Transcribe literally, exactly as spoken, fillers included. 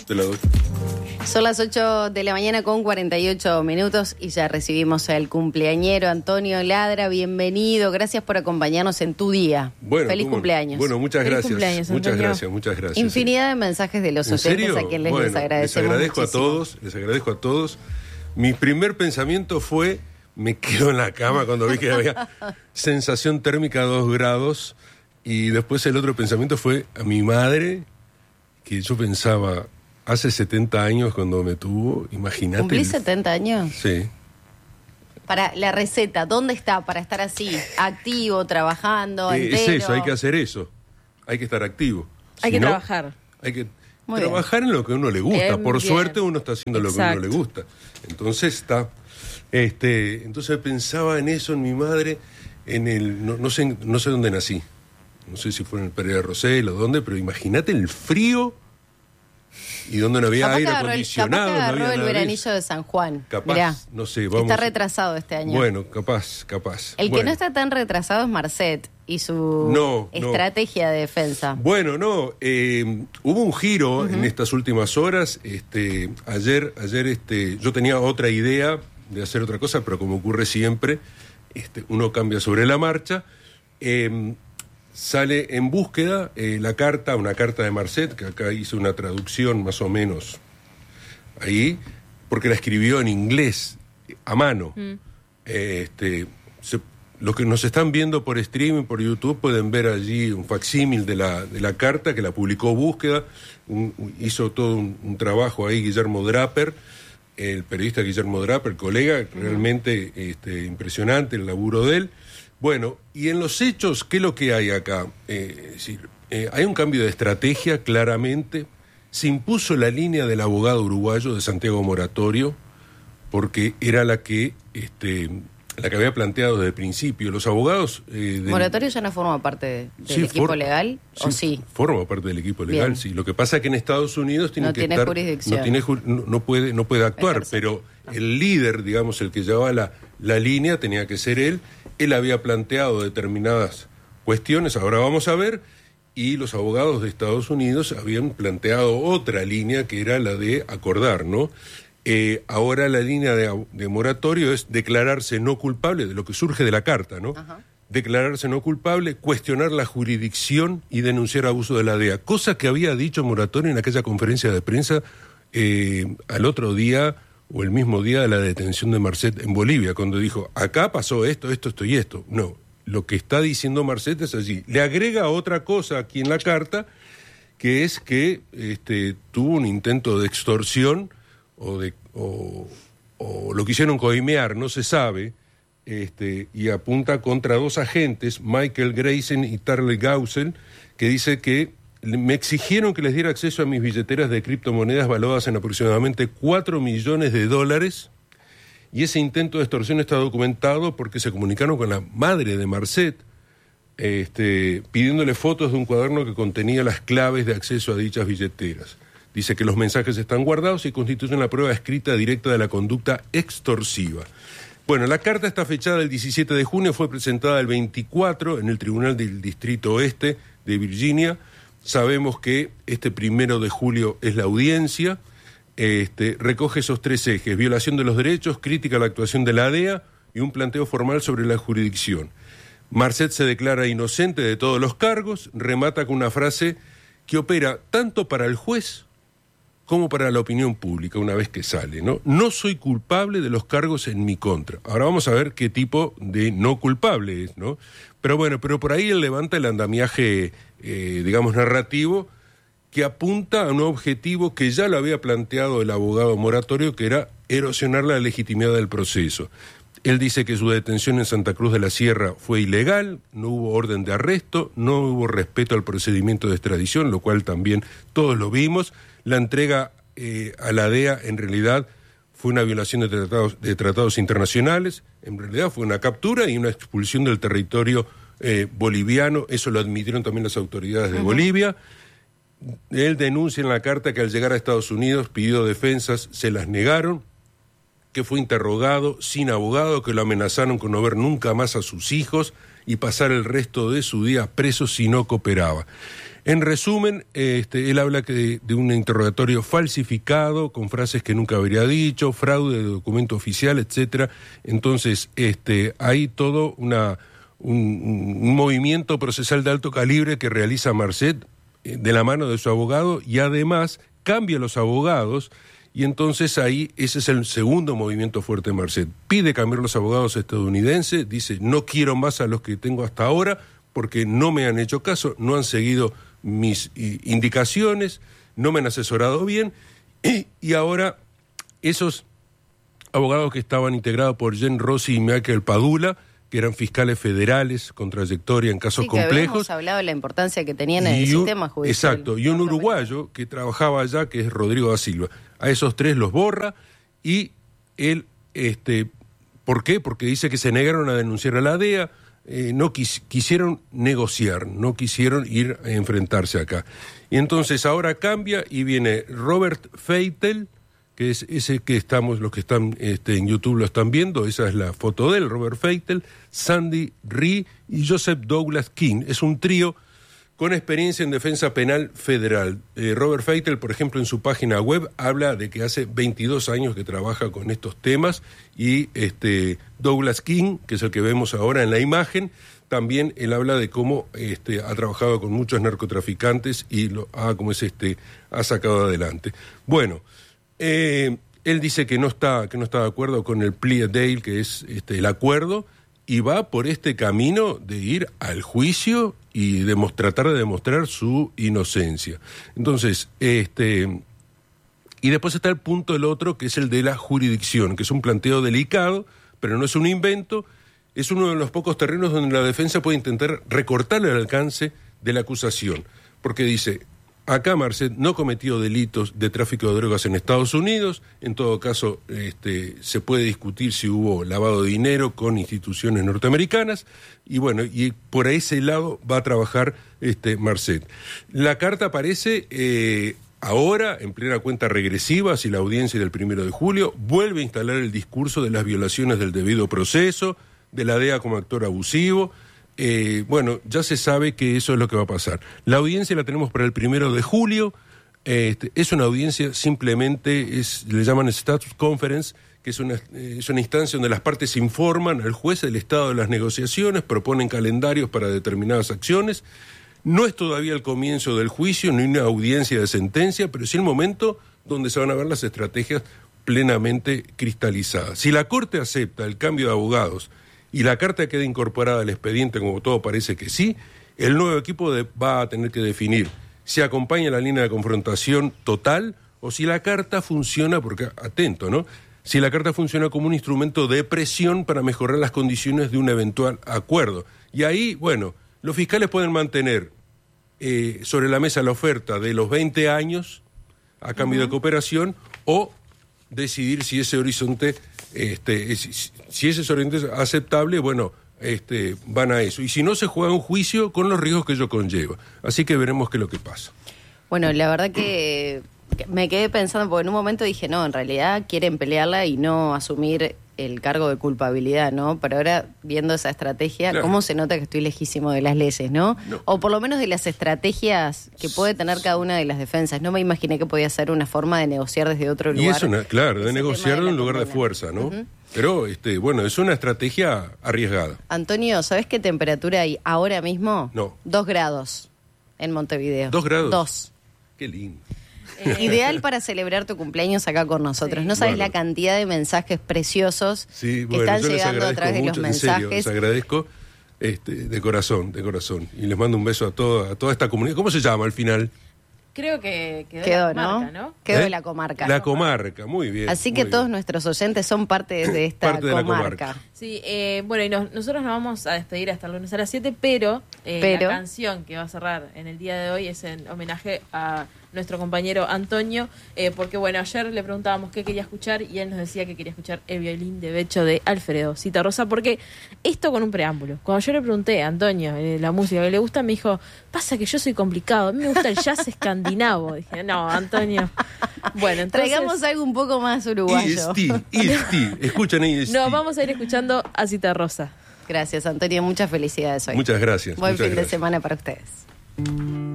te la doy. Son las ocho de la mañana con cuarenta y ocho minutos y ya recibimos al cumpleañero Antonio Ladra. Bienvenido, gracias por acompañarnos en tu día. Bueno, Feliz ¿cómo? cumpleaños. Bueno, muchas Feliz gracias. cumpleaños, muchas Antonio. gracias, muchas gracias. Infinidad de mensajes de los ¿En oyentes serio? a quienes les, bueno, les agradecemos les agradezco muchísimo. a todos, les agradezco a todos. Mi primer pensamiento fue, me quedo en la cama cuando vi que había sensación térmica a dos grados. Y después el otro pensamiento fue a mi madre, que yo pensaba, hace setenta años cuando me tuvo, imagínate. ¿Cumplí el... setenta años? Sí. Para la receta, ¿dónde está para estar así, activo, trabajando, Eh, entero? es eso, hay que hacer eso. Hay que estar activo. Hay Si que no, trabajar. Hay que Muy trabajar bien. en lo que a uno le gusta. Bien, Por bien. suerte uno está haciendo lo que a uno le Exacto. gusta. Entonces está, este, entonces pensaba en eso, en mi madre, en el, no, no sé, no sé dónde nací. No sé si fue en el Pereira Rosell o dónde, pero imagínate el frío y donde no había Capaz que aire agarró el- acondicionado. capaz que no agarró había el nada de veranillo eso. de San Juan. Capaz, Mirá, no sé, vamos. está retrasado este año. Bueno, capaz, capaz. El que Bueno. no está tan retrasado es Marcet y su No, no. estrategia de defensa. Bueno, no, eh, hubo un giro uh-huh. en estas últimas horas. Este, ayer, ayer, este, yo tenía otra idea de hacer otra cosa, pero como ocurre siempre, este, uno cambia sobre la marcha. Eh, sale en búsqueda eh, la carta, una carta de Marcet, que acá hice una traducción más o menos ahí, porque la escribió en inglés, a mano. Mm. Eh, este, se, los que nos están viendo por streaming, por YouTube, pueden ver allí un facsímil de la, de la carta que la publicó Búsqueda. Un, hizo todo un, un trabajo ahí Guillermo Draper, el periodista Guillermo Draper, colega, mm. realmente este, impresionante el laburo de él. Bueno, y en los hechos, ¿qué es lo que hay acá? Eh, es decir, eh, hay un cambio de estrategia, claramente. Se impuso la línea del abogado uruguayo de Santiago Moratorio, porque era la que, este, la que había planteado desde el principio. Los abogados... Eh, del... ¿Moratorio ya no forma parte de, del sí, equipo for... legal? ¿O sí? sí? Forma parte del equipo legal, Bien. sí. Lo que pasa es que en Estados Unidos tiene no que tiene estar... Jurisdicción. No tiene jurisdicción. No, no puede, no puede actuar, Ejerce. pero no. El líder, digamos, el que llevaba la, la línea, tenía que ser él. Él había planteado determinadas cuestiones, ahora vamos a ver, y los abogados de Estados Unidos habían planteado otra línea que era la de acordar, ¿no? Eh, ahora la línea de, de moratorio es declararse no culpable, de lo que surge de la carta, ¿no? Ajá. Declararse no culpable, cuestionar la jurisdicción y denunciar abuso de la D E A, cosa que había dicho Moratorio en aquella conferencia de prensa eh, al otro día o el mismo día de la detención de Marcet en Bolivia, cuando dijo, acá pasó esto, esto, esto y esto. No, lo que está diciendo Marcet es allí. Le agrega otra cosa aquí en la carta, que es que este, tuvo un intento de extorsión o, de, o, o lo quisieron coimear, no se sabe, este, y apunta contra dos agentes, Michael Grayson y Tarly Gausel, que dice que me exigieron que les diera acceso a mis billeteras de criptomonedas valuadas en aproximadamente cuatro millones de dólares, y ese intento de extorsión está documentado porque se comunicaron con la madre de Marcet, este, pidiéndole fotos de un cuaderno que contenía las claves de acceso a dichas billeteras. Dice que los mensajes están guardados y constituyen la prueba escrita directa de la conducta extorsiva. Bueno, la carta está fechada el diecisiete de junio, fue presentada el veinticuatro en el Tribunal del Distrito Oeste de Virginia. Sabemos que este primero de julio es la audiencia, este, recoge esos tres ejes: violación de los derechos, crítica a la actuación de la D E A y un planteo formal sobre la jurisdicción. Marcet se declara inocente de todos los cargos, remata con una frase que opera tanto para el juez como para la opinión pública una vez que sale, ¿no? No soy culpable de los cargos en mi contra. Ahora vamos a ver qué tipo de no culpable es, ¿no? Pero bueno, pero por ahí él levanta el andamiaje, eh, digamos, narrativo, que apunta a un objetivo que ya lo había planteado el abogado Moratorio, que era erosionar la legitimidad del proceso. Él dice que su detención en Santa Cruz de la Sierra fue ilegal, no hubo orden de arresto, no hubo respeto al procedimiento de extradición, lo cual también todos lo vimos. La entrega eh, a la D E A en realidad fue una violación de tratados, de tratados internacionales, en realidad fue una captura y una expulsión del territorio eh, boliviano, eso lo admitieron también las autoridades de uh-huh. Bolivia. Él denuncia en la carta que al llegar a Estados Unidos pidió defensas, se las negaron, que fue interrogado sin abogado, que lo amenazaron con no ver nunca más a sus hijos y pasar el resto de su día preso si no cooperaba. En resumen, este, él habla que de, de un interrogatorio falsificado, con frases que nunca habría dicho, fraude de documento oficial, etcétera. Entonces, este, hay todo una, un, un movimiento procesal de alto calibre que realiza Marcet eh, de la mano de su abogado, y además cambia los abogados, y entonces ahí ese es el segundo movimiento fuerte de Marcet. Pide cambiar los abogados estadounidenses, dice, no quiero más a los que tengo hasta ahora, porque no me han hecho caso, no han seguido mis indicaciones, no me han asesorado bien, y, y ahora esos abogados que estaban integrados por Jen Rossi y Michael Padula, que eran fiscales federales con trayectoria en casos sí, que complejos. Habíamos hablado de la importancia que tenían en el un, sistema judicial. Exacto, y un uruguayo que trabajaba allá, que es Rodrigo da Silva. A esos tres los borra, y él, este, ¿por qué? Porque dice que se negaron a denunciar a la D E A, Eh, no quis, quisieron negociar, no quisieron ir a enfrentarse acá. Y entonces ahora cambia y viene Robert Feitel, que es ese que estamos, los que están este, en YouTube lo están viendo, esa es la foto de él, Robert Feitel, Sandy Rhee y Joseph Douglas King. Es un trío con experiencia en defensa penal federal. Eh, Robert Feitel, por ejemplo, en su página web habla de que hace veintidós años que trabaja con estos temas, y este Douglas King, que es el que vemos ahora en la imagen, también él habla de cómo este, ha trabajado con muchos narcotraficantes y lo ha, como es este, ha sacado adelante. Bueno, eh, él dice que no está, que no está de acuerdo con el plea deal, que es este, el acuerdo, y va por este camino de ir al juicio y de tratar de demostrar su inocencia. Entonces, este, y después está el punto del otro, que es el de la jurisdicción, que es un planteo delicado, pero no es un invento, es uno de los pocos terrenos donde la defensa puede intentar recortar el alcance de la acusación, porque dice, acá Marcet no cometió delitos de tráfico de drogas en Estados Unidos, en todo caso este, se puede discutir si hubo lavado de dinero con instituciones norteamericanas, y bueno, y por ese lado va a trabajar este, Marcet. La carta aparece eh, ahora en plena cuenta regresiva, si la audiencia del primero de julio vuelve a instalar el discurso de las violaciones del debido proceso, de la D E A como actor abusivo. Eh, bueno, ya se sabe que eso es lo que va a pasar. La audiencia la tenemos para el primero de julio, eh, este, es una audiencia simplemente, es, le llaman Status Conference, que es una, eh, es una instancia donde las partes informan al juez del estado de las negociaciones, proponen calendarios para determinadas acciones. No es todavía el comienzo del juicio, ni una audiencia de sentencia, pero sí el momento donde se van a ver las estrategias plenamente cristalizadas. Si la Corte acepta el cambio de abogados y la carta queda incorporada al expediente, como todo parece que sí, el nuevo equipo de, va a tener que definir si acompaña la línea de confrontación total o si la carta funciona, porque atento, ¿no? Si la carta funciona como un instrumento de presión para mejorar las condiciones de un eventual acuerdo. Y ahí, bueno, los fiscales pueden mantener eh, sobre la mesa la oferta de los veinte años a cambio uh-huh. de cooperación, o decidir si ese horizonte, este, es, si ese horizonte es aceptable, bueno, este, van a eso. Y si no, se juega un juicio con los riesgos que ello conlleva. Así que veremos qué es lo que pasa. Bueno, la verdad que me quedé pensando, porque en un momento dije, no, en realidad quieren pelearla y no asumir el cargo de culpabilidad, ¿no? Pero ahora, viendo esa estrategia, claro. ¿Cómo se nota que estoy lejísimo de las leyes, ¿no? no? O por lo menos de las estrategias que puede tener cada una de las defensas. No me imaginé que podía ser una forma de negociar desde otro lugar. Y es una, claro, de negociar en un lugar de fuerza, ¿no? Uh-huh. Pero, este, bueno, es una estrategia arriesgada. Antonio, ¿sabes qué temperatura hay ahora mismo? No. Dos grados en Montevideo. ¿Dos grados? Dos. Qué lindo. Eh, ideal para celebrar tu cumpleaños acá con nosotros. Sí. No sabes bueno. la cantidad de mensajes preciosos sí, que bueno, están yo llegando les a través mucho, de los mensajes. En serio, les agradezco este, de corazón, de corazón. Y les mando un beso a toda, a toda esta comunidad. ¿Cómo se llama al final? Creo que quedó, quedó la comarca, ¿no? ¿no? Quedó ¿Eh? la comarca. La comarca, muy bien. Así que muy todos bien. nuestros oyentes son parte de esta parte de comarca. La comarca. Sí, eh, bueno, y nos, nosotros nos vamos a despedir hasta el lunes a las siete, pero, eh, pero la canción que va a cerrar en el día de hoy es en homenaje a nuestro compañero Antonio, eh, porque bueno, ayer le preguntábamos qué quería escuchar y él nos decía que quería escuchar El violín de Becho de Alfredo Zitarrosa, porque esto con un preámbulo. Cuando yo le pregunté a Antonio eh, la música que le gusta, me dijo, pasa que yo soy complicado, a mí me gusta el jazz escandinavo. Dije, no, Antonio. Bueno, entonces traigamos algo un poco más uruguayo. E S T, E S T, escuchan E S T. No, vamos a ir escuchando a Zitarrosa. Gracias, Antonio, muchas felicidades hoy. Muchas gracias. Buen muchas fin gracias. de semana para ustedes.